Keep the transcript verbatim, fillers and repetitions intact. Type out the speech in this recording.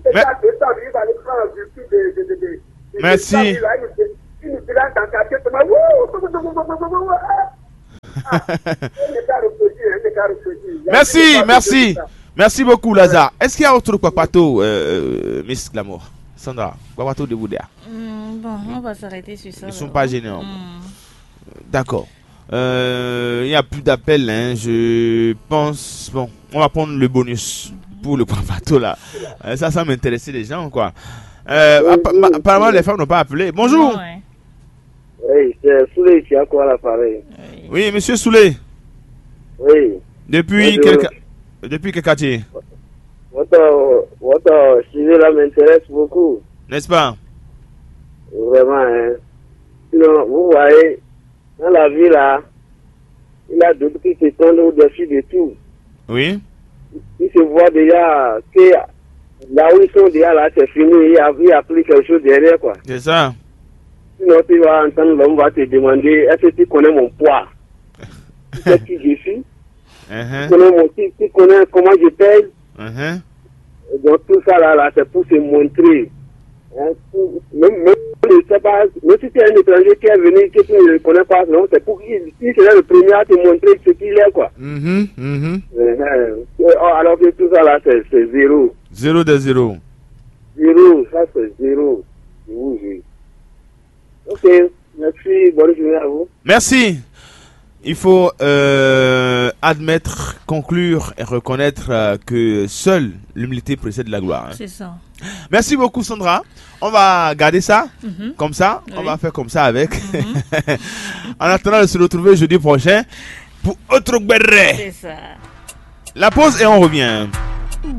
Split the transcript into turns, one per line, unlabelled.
Mais...
Merci.
Merci, merci. Merci beaucoup, Lazare. Est-ce qu'il y a autre Kwapato, euh, Miss Glamour? Sandra, Kwapato de Bouddha?
Mm, bon, on va s'arrêter sur ça.
Ils ne sont pas gênants.
Mm.
D'accord. Euh, il n'y a plus d'appels, hein. Je pense. Bon, on va prendre le bonus pour le Kwapato là. Euh, ça, ça m'intéressait les gens, quoi. Euh, app- apparemment, les femmes n'ont pas appelé. Bonjour.
Ouais.
Oui, c'est Souley qui a quoi l'appareil.
Oui.
Oui, monsieur Souley.
Oui.
Depuis
Bonjour.
quel, depuis quel quartier?
Votre, votre sujet là m'intéresse beaucoup.
N'est-ce pas?
Vraiment, hein. Sinon, vous voyez, dans la vie là, il y a d'autres qui se tendent au-dessus de tout.
Oui.
Ils se voient déjà que là où ils sont déjà là, c'est fini, il y a, il y a plus quelque chose derrière, quoi.
C'est ça.
Sinon, tu vas entendre l'homme va te demander, est-ce que tu connais mon poids? Tu sais qui je suis?
Uh-huh.
Tu connais mon type, tu connais comment je pèse?
Uh-huh.
Donc tout ça là, là c'est pour se montrer. Hein, pour, même, même, je sais pas, même si tu es un étranger qui est venu, que tu ne le connais pas, non, c'est pour qu'il il serait le premier à te montrer ce qu'il est, quoi.
Mm-hmm. Mm-hmm.
Euh, euh, alors que tout ça là, c'est, c'est zéro.
Zéro de zéro.
Zéro, ça c'est zéro. Je vous jure. Ok, merci, bonne journée à vous.
Merci. Il faut euh, admettre, conclure et reconnaître euh, que seule l'humilité précède la gloire. Hein.
C'est ça.
Merci beaucoup, Sandra. On va garder ça
Mm-hmm.
comme ça.
Oui.
On va faire comme ça avec.
Mm-hmm.
En attendant de se retrouver jeudi prochain pour autre guerre.
C'est ça.
La pause et on revient.